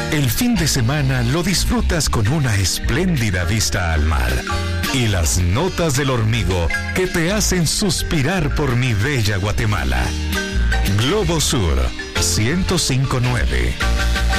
El fin de semana lo disfrutas con una espléndida vista al mar y las notas del hormigo que te hacen suspirar por mi bella Guatemala. Globo Sur 105.9